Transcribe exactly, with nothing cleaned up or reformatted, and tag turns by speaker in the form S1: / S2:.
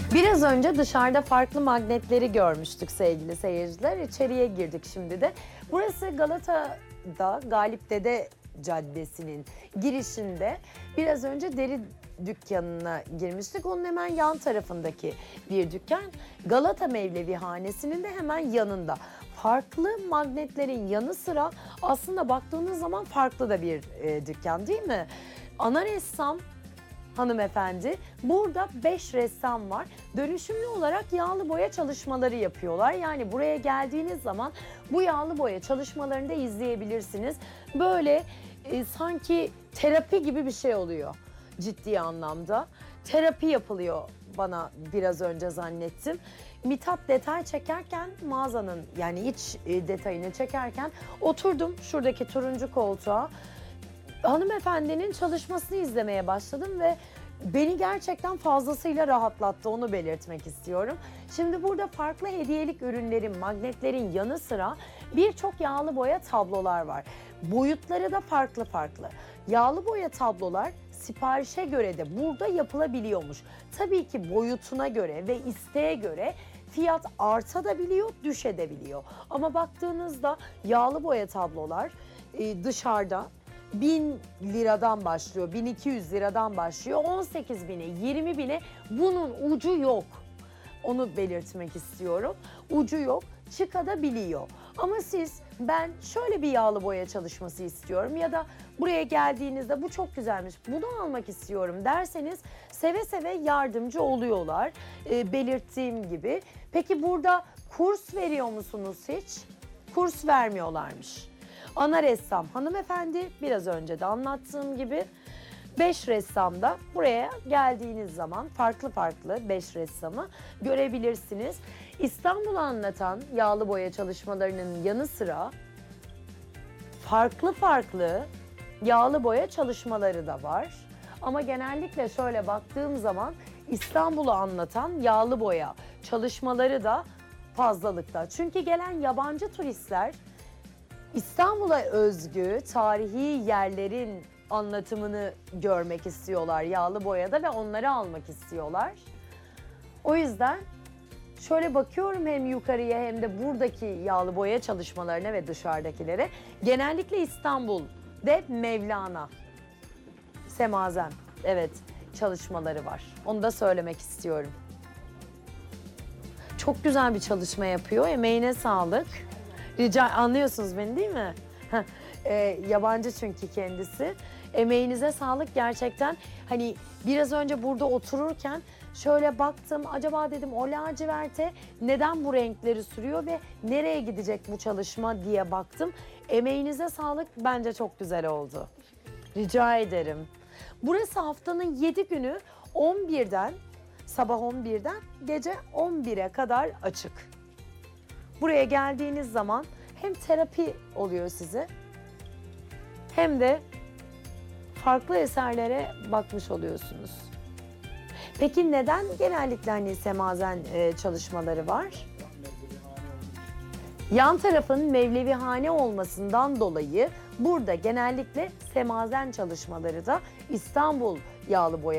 S1: Biraz önce dışarıda farklı magnetleri görmüştük sevgili seyirciler. İçeriye girdik şimdi de. Burası Galata'da Galipdede Caddesi'nin girişinde. Biraz önce deri dükkanına girmiştik. Onun hemen yan tarafındaki bir dükkan. Galata Mevlevihanesi'nin de hemen yanında. Farklı magnetlerin yanı sıra aslında baktığınız zaman farklı da bir e, dükkan değil mi? Ana ressam hanımefendi. Burada beş ressam var. Dönüşümlü olarak yağlı boya çalışmaları yapıyorlar. Yani buraya geldiğiniz zaman bu yağlı boya çalışmalarını da izleyebilirsiniz. Böyle e, sanki terapi gibi bir şey oluyor ciddi anlamda. Terapi yapılıyor bana biraz önce zannettim. Mithat detay çekerken mağazanın yani iç e, detayını çekerken oturdum şuradaki turuncu koltuğa. Hanımefendinin çalışmasını izlemeye başladım ve beni gerçekten fazlasıyla rahatlattı, onu belirtmek istiyorum. Şimdi burada farklı hediyelik ürünlerin, magnetlerin yanı sıra birçok yağlı boya tablolar var. Boyutları da farklı farklı. Yağlı boya tablolar siparişe göre de burada yapılabiliyormuş. Tabii ki boyutuna göre ve isteğe göre fiyat artabiliyor, düşebiliyor. Ama baktığınızda yağlı boya tablolar e, dışarıda bin liradan başlıyor, bin iki yüz liradan başlıyor, on sekiz bine, yirmi bine bunun ucu yok. Onu belirtmek istiyorum. Ucu yok, çıkabiliyor. Ama siz ben şöyle bir yağlı boya çalışması istiyorum ya da buraya geldiğinizde bu çok güzelmiş, bunu almak istiyorum derseniz seve seve yardımcı oluyorlar. E, belirttiğim gibi. Peki burada kurs veriyor musunuz hiç? Kurs vermiyorlarmış. Ana ressam hanımefendi biraz önce de anlattığım gibi beş ressam da buraya geldiğiniz zaman farklı farklı beş ressamı görebilirsiniz. İstanbul'u anlatan yağlı boya çalışmalarının yanı sıra farklı farklı yağlı boya çalışmaları da var. Ama genellikle şöyle baktığım zaman İstanbul'u anlatan yağlı boya çalışmaları da fazlalıkta. Çünkü gelen yabancı turistler İstanbul'a özgü tarihi yerlerin anlatımını görmek istiyorlar yağlı boyada ve onları almak istiyorlar. O yüzden şöyle bakıyorum hem yukarıya hem de buradaki yağlı boya çalışmalarına ve dışarıdakilere. Genellikle İstanbul'de Mevlana, Semazen, evet çalışmaları var. Onu da söylemek istiyorum. Çok güzel bir çalışma yapıyor. Emeğine sağlık. Rica, anlıyorsunuz beni değil mi? Heh, e, yabancı çünkü kendisi. Emeğinize sağlık gerçekten. Hani biraz önce burada otururken şöyle baktım. Acaba dedim o laciverte neden bu renkleri sürüyor ve nereye gidecek bu çalışma diye baktım. Emeğinize sağlık. Bence çok güzel oldu. Rica ederim. Burası haftanın yedi günü on birden sabah on birden gece on bire kadar açık. Buraya geldiğiniz zaman hem terapi oluyor size hem de farklı eserlere bakmış oluyorsunuz. Peki neden genellikle hani semazen e, çalışmaları var? Yan tarafın Mevlevihane olmasından dolayı burada genellikle semazen çalışmaları da İstanbul yağlı boya